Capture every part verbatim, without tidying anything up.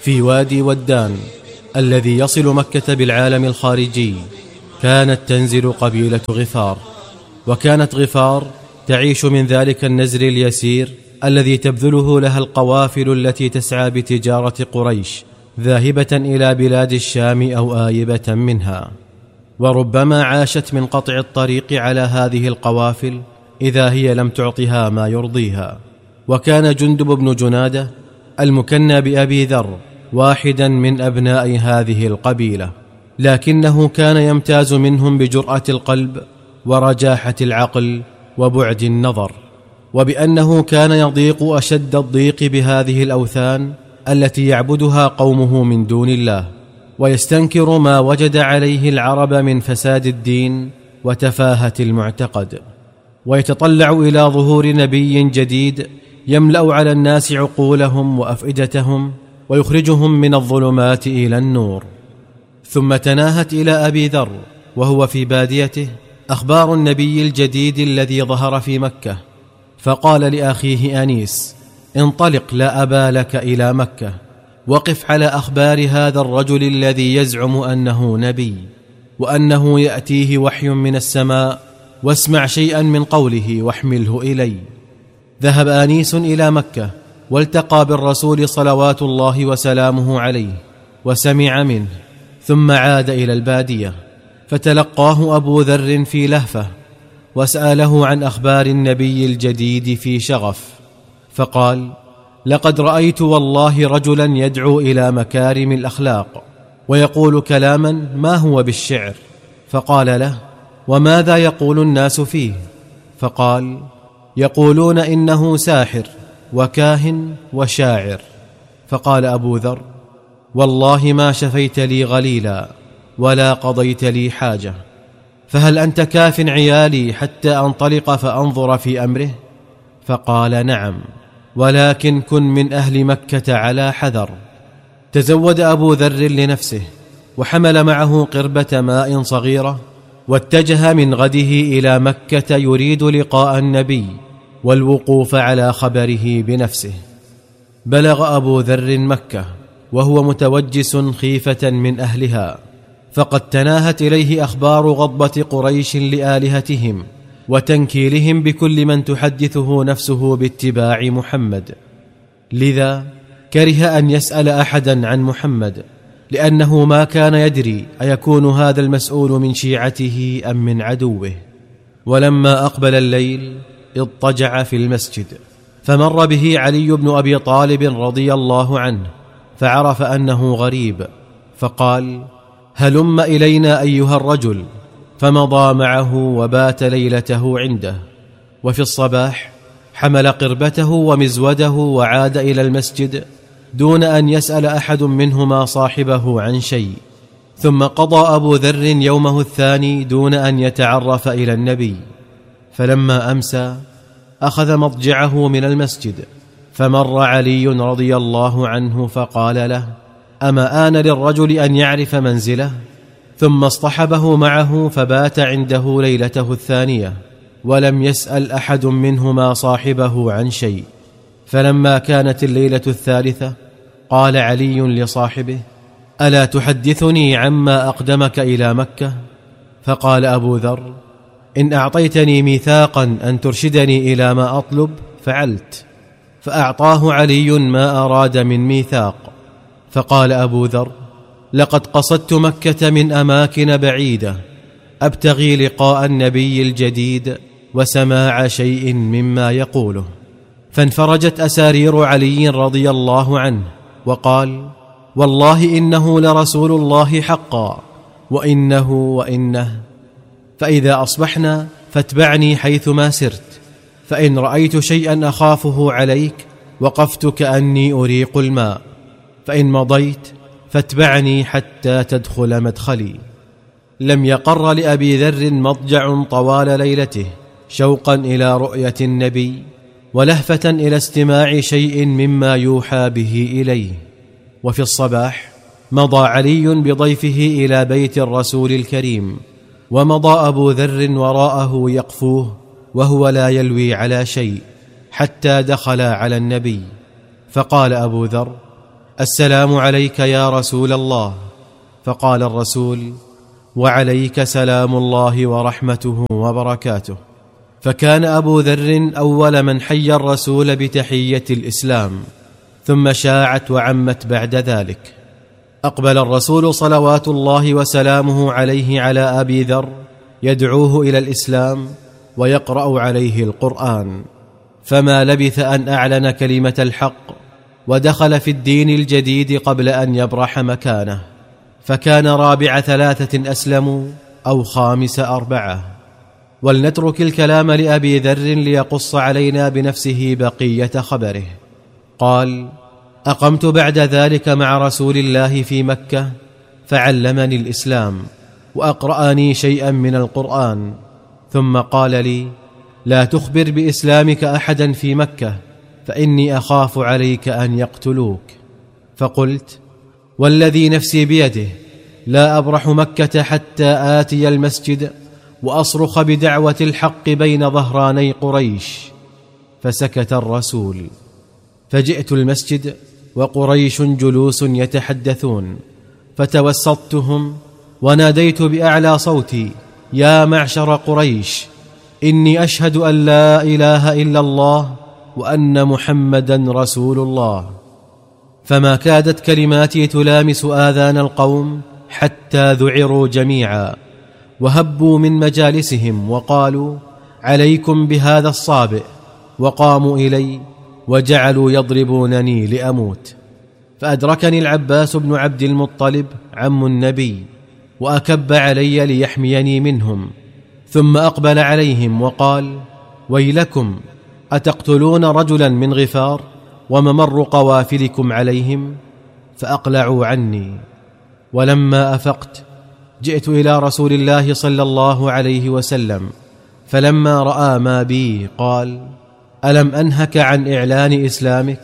في وادي ودان الذي يصل مكة بالعالم الخارجي كانت تنزل قبيلة غفار، وكانت غفار تعيش من ذلك النزل اليسير الذي تبذله لها القوافل التي تسعى بتجارة قريش ذاهبة إلى بلاد الشام أو آيبة منها، وربما عاشت من قطع الطريق على هذه القوافل إذا هي لم تعطها ما يرضيها. وكان جندب بن جنادة المكنى بأبي ذر واحدا من أبناء هذه القبيلة، لكنه كان يمتاز منهم بجرأة القلب ورجاحة العقل وبعد النظر، وبأنه كان يضيق أشد الضيق بهذه الأوثان التي يعبدها قومه من دون الله، ويستنكر ما وجد عليه العرب من فساد الدين وتفاهة المعتقد، ويتطلع إلى ظهور نبي جديد يملأ على الناس عقولهم وأفئدتهم ويخرجهم من الظلمات إلى النور. ثم تناهت إلى أبي ذر وهو في باديته أخبار النبي الجديد الذي ظهر في مكة، فقال لأخيه أنيس: انطلق لا أبا لك إلى مكة، وقف على أخبار هذا الرجل الذي يزعم أنه نبي وأنه يأتيه وحي من السماء، واسمع شيئا من قوله واحمله إلي. ذهب أنيس إلى مكة والتقى بالرسول صلوات الله وسلامه عليه وسمع منه، ثم عاد إلى البادية فتلقاه أبو ذر في لهفة وسأله عن أخبار النبي الجديد في شغف، فقال: لقد رأيت والله رجلا يدعو إلى مكارم الأخلاق ويقول كلاما ما هو بالشعر. فقال له: وماذا يقول الناس فيه؟ فقال: يقولون إنه ساحر وكاهن وشاعر. فقال أبو ذر: والله ما شفيت لي غليلا ولا قضيت لي حاجة، فهل أنت كاف عيالي حتى أنطلق فأنظر في أمره؟ فقال: نعم، ولكن كن من أهل مكة على حذر. تزود أبو ذر لنفسه وحمل معه قربة ماء صغيرة، واتجه من غده إلى مكة يريد لقاء النبي والوقوف على خبره بنفسه. بلغ أبو ذر مكة وهو متوجس خيفة من أهلها، فقد تناهت إليه أخبار غضبة قريش لآلهتهم وتنكيلهم بكل من تحدثه نفسه باتباع محمد، لذا كره أن يسأل أحدا عن محمد، لأنه ما كان يدري أيكون هذا المسؤول من شيعته أم من عدوه. ولما أقبل الليل اضطجع في المسجد، فمر به علي بن أبي طالب رضي الله عنه فعرف أنه غريب، فقال: هلم إلينا أيها الرجل، فمضى معه وبات ليلته عنده. وفي الصباح حمل قربته ومزوده وعاد إلى المسجد دون أن يسأل أحد منهما صاحبه عن شيء. ثم قضى أبو ذر يومه الثاني دون أن يتعرف إلى النبي، فلما أمسى أخذ مضجعه من المسجد، فمر علي رضي الله عنه فقال له: أما آن للرجل أن يعرف منزله؟ ثم اصطحبه معه فبات عنده ليلته الثانية، ولم يسأل أحد منهما صاحبه عن شيء. فلما كانت الليلة الثالثة قال علي لصاحبه: ألا تحدثني عما أقدمك إلى مكة؟ فقال أبو ذر: إن أعطيتني ميثاقا أن ترشدني إلى ما أطلب فعلت. فأعطاه علي ما أراد من ميثاق. فقال أبو ذر: لقد قصدت مكة من أماكن بعيدة أبتغي لقاء النبي الجديد وسماع شيء مما يقوله. فانفرجت أسارير علي رضي الله عنه وقال: والله إنه لرسول الله حقا، وإنه وإنه، فإذا أصبحنا فاتبعني حيثما سرت، فإن رأيت شيئا أخافه عليك وقفت كأني أريق الماء، فإن مضيت فاتبعني حتى تدخل مدخلي. لم يقر لأبي ذر مضجع طوال ليلته شوقا إلى رؤية النبي ولهفة إلى استماع شيء مما يوحى به إليه. وفي الصباح مضى علي بضيفه إلى بيت الرسول الكريم، ومضى أبو ذر وراءه يقفوه وهو لا يلوي على شيء حتى دخل على النبي. فقال أبو ذر: السلام عليك يا رسول الله. فقال الرسول: وعليك سلام الله ورحمته وبركاته. فكان أبو ذر أول من حيا الرسول بتحية الإسلام، ثم شاعت وعمت بعد ذلك. أقبل الرسول صلوات الله وسلامه عليه على أبي ذر يدعوه إلى الإسلام ويقرأ عليه القرآن، فما لبث أن أعلن كلمة الحق ودخل في الدين الجديد قبل أن يبرح مكانه، فكان رابع ثلاثة أسلموا أو خامس أربعة. ولنترك الكلام لأبي ذر ليقص علينا بنفسه بقية خبره. قال: أقمت بعد ذلك مع رسول الله في مكة، فعلمني الإسلام وأقرأني شيئا من القرآن، ثم قال لي: لا تخبر بإسلامك أحدا في مكة، فإني أخاف عليك أن يقتلوك. فقلت: والذي نفسي بيده لا أبرح مكة حتى آتي المسجد وأصرخ بدعوة الحق بين ظهراني قريش. فسكت الرسول، فجئت المسجد وقريش جلوس يتحدثون، فتوسطتهم وناديت بأعلى صوتي: يا معشر قريش، إني أشهد أن لا إله إلا الله وأن محمدا رسول الله. فما كادت كلماتي تلامس آذان القوم حتى ذعروا جميعا وهبوا من مجالسهم وقالوا: عليكم بهذا الصابئ، وقاموا إلي وجعلوا يضربونني لأموت. فأدركني العباس بن عبد المطلب عم النبي وأكب علي ليحميني منهم، ثم أقبل عليهم وقال: ويلكم، أتقتلون رجلا من غفار وممر قوافلكم عليهم؟ فأقلعوا عني. ولما أفقت جئت إلى رسول الله صلى الله عليه وسلم، فلما رأى ما بي قال: ألم أنهك عن إعلان إسلامك؟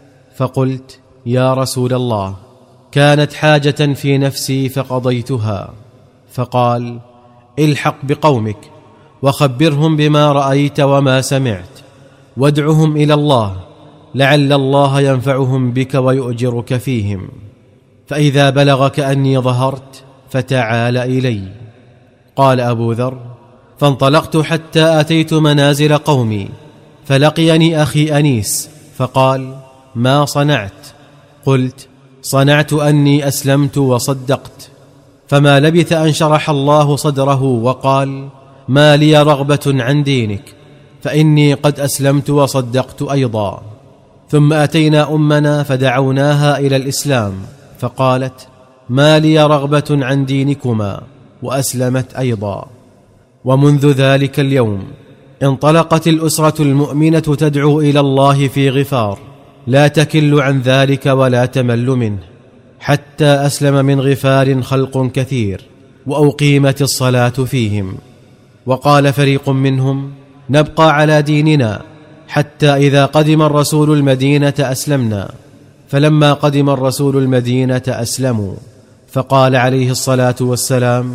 فقلت: يا رسول الله، كانت حاجة في نفسي فقضيتها. فقال: الحق بقومك وخبرهم بما رأيت وما سمعت، وادعهم إلى الله، لعل الله ينفعهم بك ويؤجرك فيهم، فإذا بلغك أني ظهرت فتعال إلي. قال أبو ذر: فانطلقت حتى أتيت منازل قومي، فلقيني أخي أنيس فقال: ما صنعت؟ قلت: صنعت أني أسلمت وصدقت. فما لبث أن شرح الله صدره وقال: ما لي رغبة عن دينك، فإني قد أسلمت وصدقت أيضا. ثم أتينا أمنا فدعوناها إلى الإسلام، فقالت: ما لي رغبة عن دينكما، وأسلمت أيضا. ومنذ ذلك اليوم انطلقت الأسرة المؤمنة تدعو إلى الله في غفار، لا تكل عن ذلك ولا تمل منه، حتى أسلم من غفار خلق كثير، وأقيمت الصلاة فيهم. وقال فريق منهم: نبقى على ديننا حتى إذا قدم الرسول المدينة أسلمنا. فلما قدم الرسول المدينة أسلموا، فقال عليه الصلاة والسلام: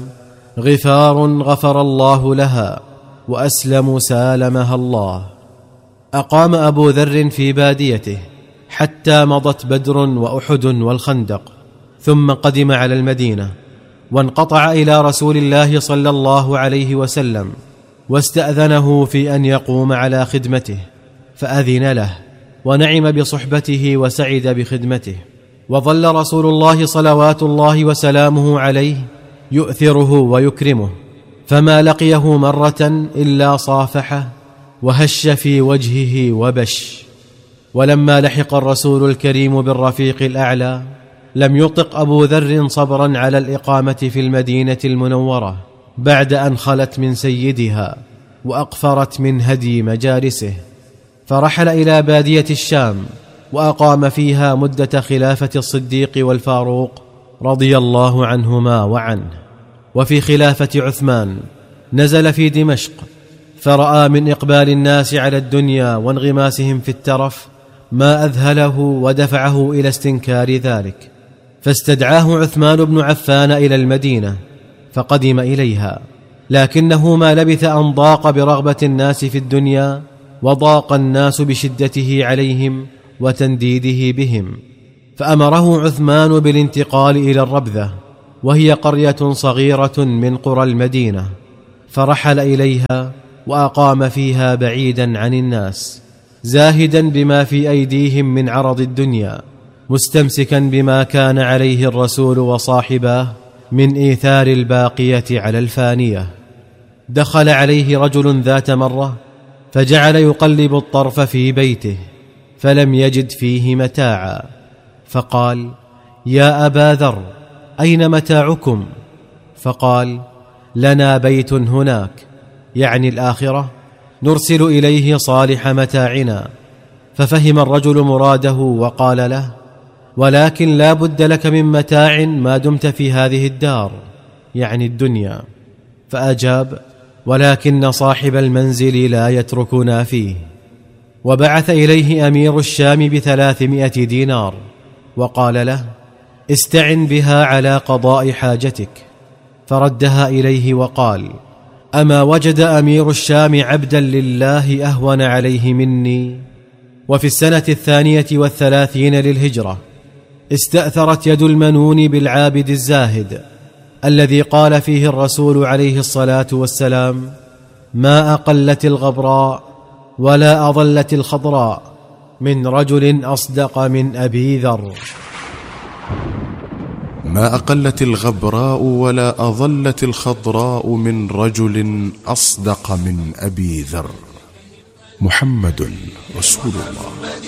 غفار غفر الله لها، وأسلموا سالمها الله. أقام أبو ذر في باديته حتى مضت بدر وأحد والخندق، ثم قدم على المدينة، وانقطع إلى رسول الله صلى الله عليه وسلم، واستأذنه في أن يقوم على خدمته، فأذن له، ونعم بصحبته وسعد بخدمته. وظل رسول الله صلوات الله وسلامه عليه يؤثره ويكرمه، فما لقيه مرة إلا صافحه وهش في وجهه وبش. ولما لحق الرسول الكريم بالرفيق الأعلى لم يطق أبو ذر صبرا على الإقامة في المدينة المنورة بعد أن خلت من سيدها وأقفرت من هدي مجالسه، فرحل إلى بادية الشام، وأقام فيها مدة خلافة الصديق والفاروق رضي الله عنهما وعنه. وفي خلافة عثمان نزل في دمشق، فرأى من إقبال الناس على الدنيا وانغماسهم في الترف ما أذهله ودفعه إلى استنكار ذلك، فاستدعاه عثمان بن عفان إلى المدينة، فقدم إليها، لكنه ما لبث أن ضاق برغبة الناس في الدنيا، وضاق الناس بشدته عليهم وتنديده بهم، فأمره عثمان بالانتقال إلى الربذة، وهي قرية صغيرة من قرى المدينة، فرحل إليها وأقام فيها بعيدا عن الناس، زاهدا بما في أيديهم من عرض الدنيا، مستمسكا بما كان عليه الرسول وصاحباه من إيثار الباقية على الفانية. دخل عليه رجل ذات مرة فجعل يقلب الطرف في بيته فلم يجد فيه متاعا، فقال: يا أبا ذر، أين متاعكم؟ فقال: لنا بيت هناك، يعني الآخرة، نرسل إليه صالح متاعنا. ففهم الرجل مراده وقال له: ولكن لا بد لك من متاع ما دمت في هذه الدار، يعني الدنيا. فأجاب: ولكن صاحب المنزل لا يتركنا فيه. وبعث إليه أمير الشام بثلاثمائة دينار وقال له: استعن بها على قضاء حاجتك. فردها إليه وقال: أما وجد أمير الشام عبدا لله أهون عليه مني؟ وفي السنة الثانية والثلاثين للهجرة استأثرت يد المنون بالعابد الزاهد الذي قال فيه الرسول عليه الصلاة والسلام: ما أقلت الغبراء ولا أضلت الخضراء من رجل أصدق من أبي ذر. ما أقلت الغبراء ولا أضلت الخضراء من رجل أصدق من أبي ذر. محمد رسول الله.